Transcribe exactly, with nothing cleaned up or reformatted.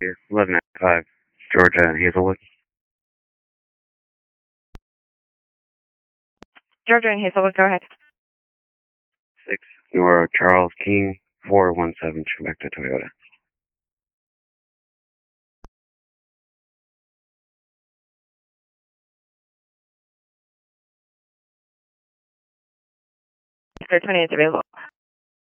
Here, eleven at five, Georgia and Hazelwood. Georgia and Hazelwood, go ahead. six, Nora Charles King, four one seven, Chewbacca Toyota. Clear twenty is available.